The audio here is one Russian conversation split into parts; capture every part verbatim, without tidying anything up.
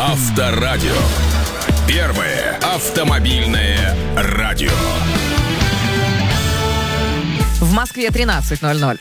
Авторадио. Первое автомобильное радио. В Москве тринадцать ноль ноль.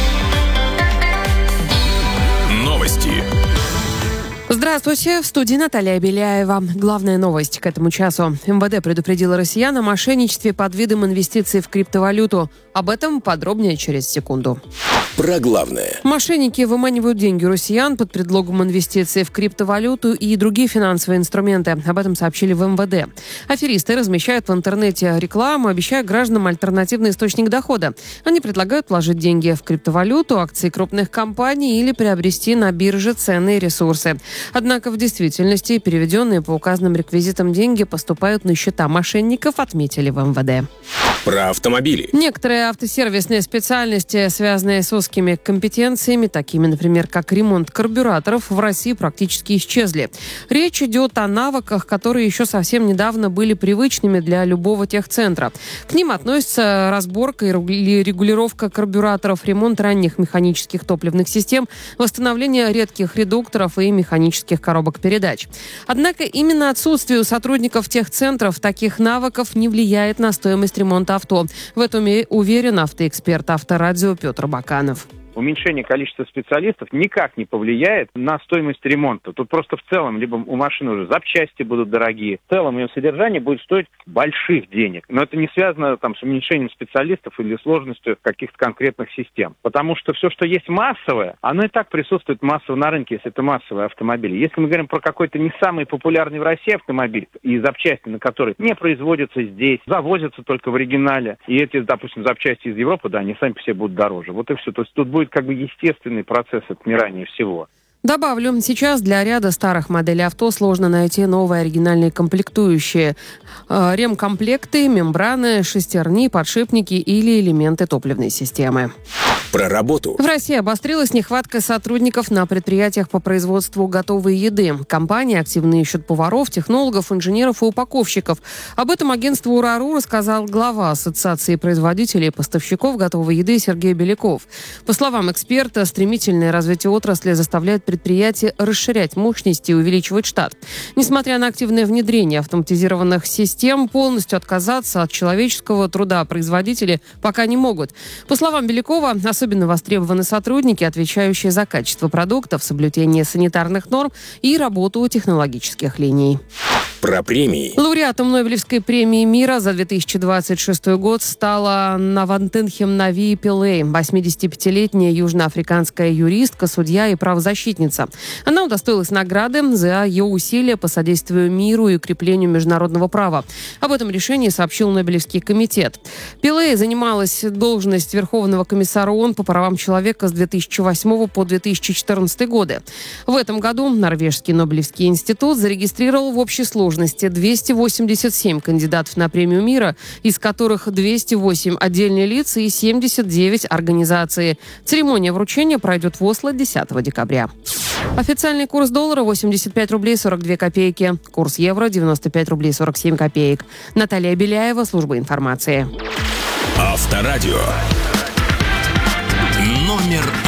Новости. Здравствуйте, в студии Наталья Беляева. Главная новость к этому часу. МВД предупредила россиян о мошенничестве под видом инвестиций в криптовалюту. Об этом подробнее через секунду. Про главное. Мошенники выманивают деньги у россиян под предлогом инвестиций в криптовалюту и другие финансовые инструменты. Об этом сообщили в МВД. Аферисты размещают в интернете рекламу, обещая гражданам альтернативный источник дохода. Они предлагают вложить деньги в криптовалюту, акции крупных компаний или приобрести на бирже ценные ресурсы. Однако в действительности переведенные по указанным реквизитам деньги поступают на счета мошенников, отметили в МВД. Про автомобили. Некоторые автосервисные специальности, связанные с узкими компетенциями, такими, например, как ремонт карбюраторов, в России практически исчезли. Речь идет о навыках, которые еще совсем недавно были привычными для любого техцентра. К ним относятся разборка и регулировка карбюраторов, ремонт ранних механических топливных систем, восстановление редких редукторов и механических коробок передач. Однако именно отсутствие у сотрудников техцентров таких навыков не влияет на стоимость ремонта авто. В этом уверен автоэксперт Авторадио Петр Баканов. Уменьшение количества специалистов никак не повлияет на стоимость ремонта. Тут просто в целом, либо у машины уже запчасти будут дорогие, в целом ее содержание будет стоить больших денег. Но это не связано там с уменьшением специалистов или сложностью каких-то конкретных систем. Потому что все, что есть массовое, оно и так присутствует массово на рынке, если это массовые автомобили. Если мы говорим про какой-то не самый популярный в России автомобиль и запчасти, на которые не производятся здесь, завозятся только в оригинале, и эти, допустим, запчасти из Европы, да, они сами по себе будут дороже. Вот и все. То есть тут будет как бы естественный процесс отмирания всего. Добавлю, сейчас для ряда старых моделей авто сложно найти новые оригинальные комплектующие. Э, ремкомплекты, мембраны, шестерни, подшипники или элементы топливной системы. Про работу. В России обострилась нехватка сотрудников на предприятиях по производству готовой еды. Компании активно ищут поваров, технологов, инженеров и упаковщиков. Об этом агентству УРАРУ рассказал глава Ассоциации производителей и поставщиков готовой еды Сергей Беляков. По словам эксперта, стремительное развитие отрасли заставляет предприятия расширять мощности и увеличивать штат. Несмотря на активное внедрение автоматизированных систем, полностью отказаться от человеческого труда производители пока не могут. По словам Белякова, особенно востребованы сотрудники, отвечающие за качество продуктов, соблюдение санитарных норм и работу технологических линий. Про премии. Лауреатом Нобелевской премии мира за две тысячи двадцать шестой год стала Навантынхем Нави Пилей, восьмидесятипятилетняя южноафриканская юристка, судья и правозащитница. Она удостоилась награды за ее усилия по содействию миру и укреплению международного права. Об этом решении сообщил Нобелевский комитет. Пилей занималась должность Верховного комиссара ООН по правам человека с две тысячи восьмого по две тысячи четырнадцатый годы. В этом году Норвежский Нобелевский институт зарегистрировал в общей сложности двести восемьдесят семь кандидатов на премию мира, из которых двести восемь отдельные лица и семьдесят девять организаций. Церемония вручения пройдет в Осло десятого декабря. Официальный курс доллара восемьдесят пять рублей сорок две копейки. Курс евро девяносто пять рублей сорок семь копеек. Наталья Беляева, служба информации. Авторадио. Номер